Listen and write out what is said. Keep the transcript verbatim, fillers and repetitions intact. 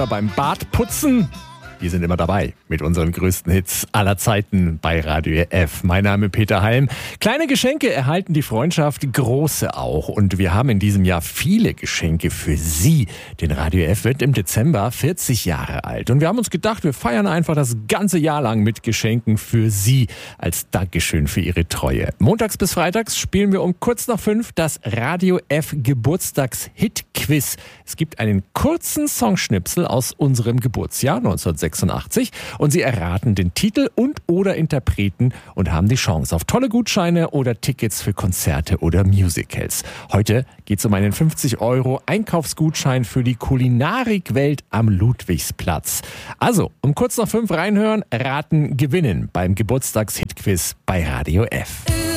Beim Bartputzen. Wir sind immer dabei mit unseren größten Hits aller Zeiten bei Radio F. Mein Name Peter Halm. Kleine Geschenke erhalten die Freundschaft, große auch. Und wir haben in diesem Jahr viele Geschenke für Sie. Denn Radio F wird im Dezember vierzig Jahre alt. Und wir haben uns gedacht, wir feiern einfach das ganze Jahr lang mit Geschenken für Sie. Als Dankeschön für Ihre Treue. Montags bis freitags spielen wir um kurz nach fünf das Radio F Geburtstags-Hit-Quiz. Es gibt einen kurzen Songschnipsel aus unserem Geburtsjahr neunzehnhundertsechsundachtzig und Sie erraten den Titel und oder Interpreten und haben die Chance auf tolle Gutscheine oder Tickets für Konzerte oder Musicals. Heute geht es um einen fünfzig Euro Einkaufsgutschein für die Kulinarikwelt am Ludwigsplatz. Also, um kurz nach fünf reinhören, raten, gewinnen beim Geburtstags-Hit-Quiz bei Radio F.